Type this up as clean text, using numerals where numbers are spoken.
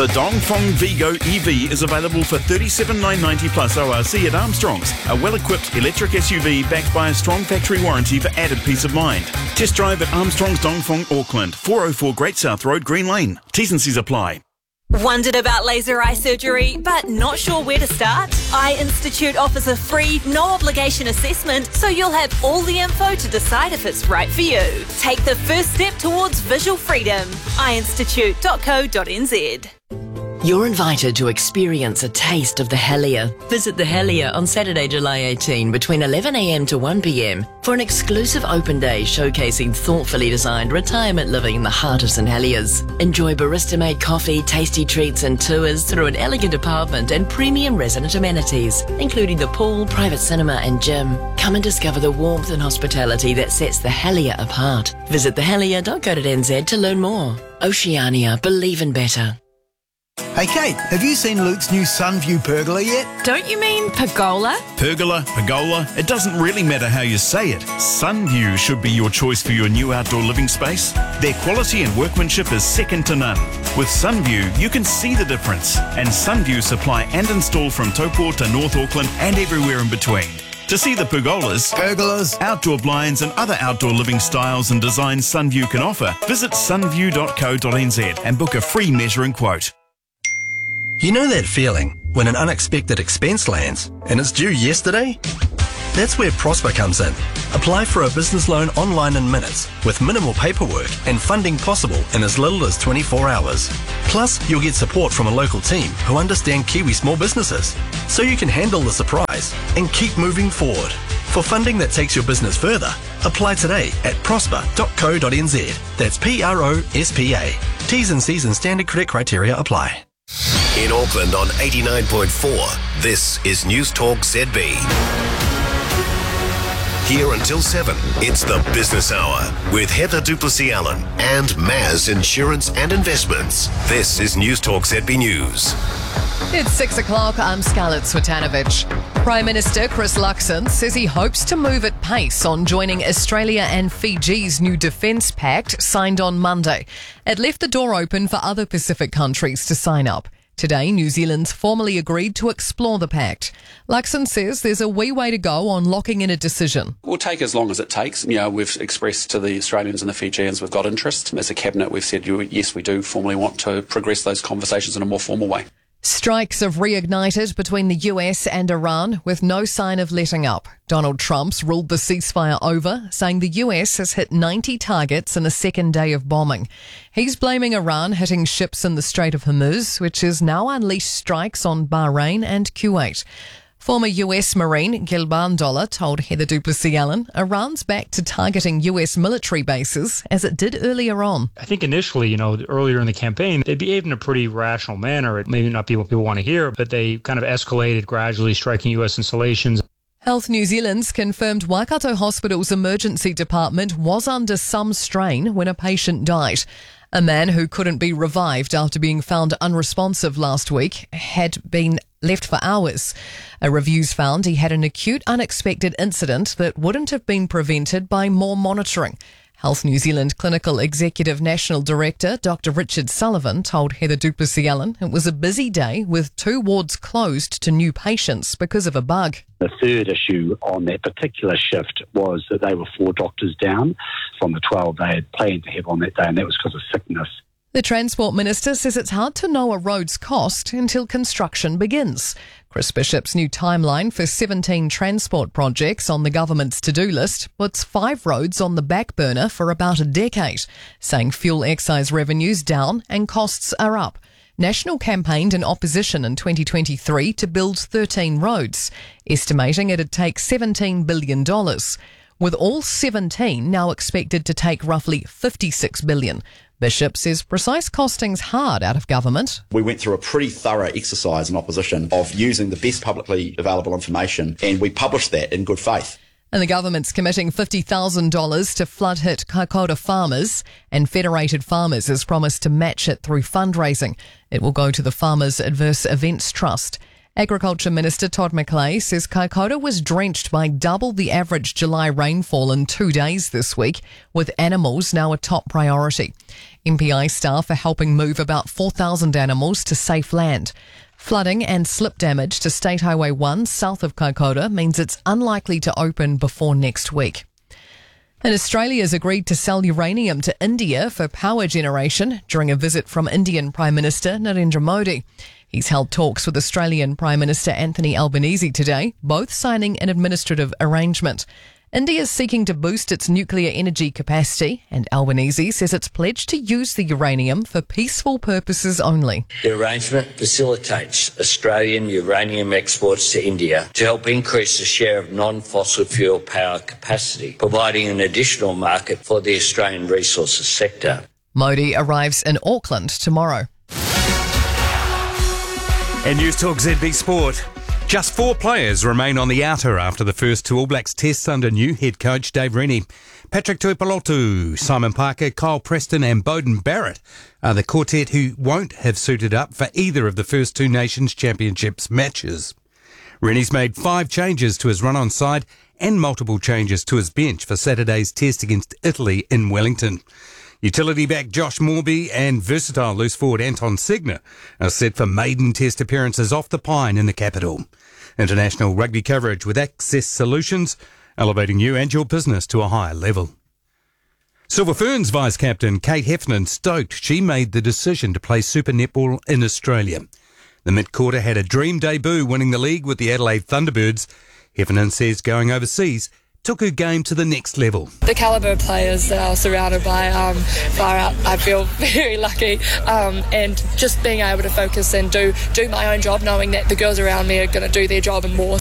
The Dongfeng Vigo EV is available for $37,990 plus ORC at Armstrong's, a well-equipped electric SUV backed by a strong factory warranty for added peace of mind. Test drive at Armstrong's Dongfeng, Auckland, 404 Great South Road, Green Lane. T's and C's apply. Wondered about laser eye surgery, but not sure where to start? Eye Institute offers a free, no-obligation assessment, so you'll have all the info to decide if it's right for you. Take the first step towards visual freedom. eyeinstitute.co.nz. You're invited to experience a taste of the Helia. Visit the Helia on Saturday, July 18 between 11 a.m. to 1 p.m. for an exclusive open day showcasing thoughtfully designed retirement living in the heart of St Heliers. Enjoy barista-made coffee, tasty treats and tours through an elegant apartment and premium resident amenities, including the pool, private cinema and gym. Come and discover the warmth and hospitality that sets the Helia apart. Visit thehelia.co.nz to learn more. Oceania, believe in better. Hey Kate, have you seen Luke's new Sunview pergola yet? Don't you mean pergola? Pergola, pergola, it doesn't really matter how you say it. Sunview should be your choice for your new outdoor living space. Their quality and workmanship is second to none. With Sunview, you can see the difference. And Sunview supply and install from Taupo to North Auckland and everywhere in between. To see the pergolas, outdoor blinds and other outdoor living styles and designs Sunview can offer, visit sunview.co.nz and book a free measuring quote. You know that feeling when an unexpected expense lands and it's due yesterday? That's where Prosper comes in. Apply for a business loan online in minutes with minimal paperwork and funding possible in as little as 24 hours. Plus, you'll get support from a local team who understand Kiwi small businesses, so you can handle the surprise and keep moving forward. For funding that takes your business further, apply today at prosper.co.nz. That's PROSPA. T's and C's and standard credit criteria apply. In Auckland on 89.4, this is News Talk ZB. Here until 7, it's the Business Hour with Heather Duplessis-Allen and Maz Insurance and Investments. This is News Talk ZB News. It's 6 o'clock. I'm Scarlett Swetanovich. Prime Minister Chris Luxon says he hopes to move at pace on joining Australia and Fiji's new defence pact signed on Monday. It left the door open for other Pacific countries to sign up. Today, New Zealand's formally agreed to explore the pact. Luxon says there's a wee way to go on locking in a decision. We'll take as long as it takes. We've expressed to the Australians and the Fijians we've got interest. As a cabinet, we've said, yes, we do formally want to progress those conversations in a more formal way. Strikes have reignited between the US and Iran with no sign of letting up. Donald Trump's ruled the ceasefire over, saying the US has hit 90 targets in a second day of bombing. He's blaming Iran hitting ships in the Strait of Hormuz, which has now unleashed strikes on Bahrain and Kuwait. Former US Marine Gil Barndola told Heather Duplessis-Allen Iran's back to targeting US military bases as it did earlier on. I think initially, earlier in the campaign, they behaved in a pretty rational manner. It may not be what people want to hear, but they kind of escalated gradually, striking US installations. Health New Zealand's confirmed Waikato Hospital's emergency department was under some strain when a patient died. A man who couldn't be revived after being found unresponsive last week had been left for hours. A review's found he had an acute unexpected incident that wouldn't have been prevented by more monitoring. Health New Zealand Clinical Executive National Director Dr. Richard Sullivan told Heather Duplessis-Allen it was a busy day with 2 wards closed to new patients because of a bug. The third issue on that particular shift was that they were 4 doctors down from the 12 they had planned to have on that day, and that was because of sickness. The Transport Minister says it's hard to know a road's cost until construction begins. Chris Bishop's new timeline for 17 transport projects on the government's to-do list puts 5 roads on the back burner for about a decade, saying fuel excise revenues down and costs are up. National campaigned in opposition in 2023 to build 13 roads, estimating it'd take $17 billion, with all 17 now expected to take roughly $56 billion. Bishop says precise costing's hard out of government. We went through a pretty thorough exercise in opposition of using the best publicly available information, and we published that in good faith. And the government's committing $50,000 to flood-hit Kaikoura farmers, and Federated Farmers has promised to match it through fundraising. It will go to the Farmers Adverse Events Trust. Agriculture Minister Todd McClay says Kaikoura was drenched by double the average July rainfall in 2 days this week, with animals now a top priority. MPI staff are helping move about 4,000 animals to safe land. Flooding and slip damage to State Highway 1 south of Kaikoura means it's unlikely to open before next week. And Australia's agreed to sell uranium to India for power generation during a visit from Indian Prime Minister Narendra Modi. He's held talks with Australian Prime Minister Anthony Albanese today, both signing an administrative arrangement. India is seeking to boost its nuclear energy capacity, and Albanese says it's pledged to use the uranium for peaceful purposes only. The arrangement facilitates Australian uranium exports to India to help increase the share of non-fossil fuel power capacity, providing an additional market for the Australian resources sector. Modi arrives in Auckland tomorrow. And News Talk ZB Sport. Just 4 players remain on the outer after the first 2 All Blacks tests under new head coach Dave Rennie. Patrick Tuipulotu, Simon Parker, Kyle Preston and Beauden Barrett are the quartet who won't have suited up for either of the first 2 Nations Championships matches. Rennie's made 5 changes to his run-on side and multiple changes to his bench for Saturday's test against Italy in Wellington. Utility back Josh Morby and versatile loose forward Anton Signer are set for maiden test appearances off the Pine in the capital. International rugby coverage with Access Solutions, elevating you and your business to a higher level. Silver Ferns vice-captain Kate Heffernan stoked she made the decision to play Super Netball in Australia. The mid-quarter had a dream debut winning the league with the Adelaide Thunderbirds. Heffernan says going overseas took her game to the next level. The calibre of players that I was surrounded by, far out, I feel very lucky. And just being able to focus and do my own job, knowing that the girls around me are going to do their job and more.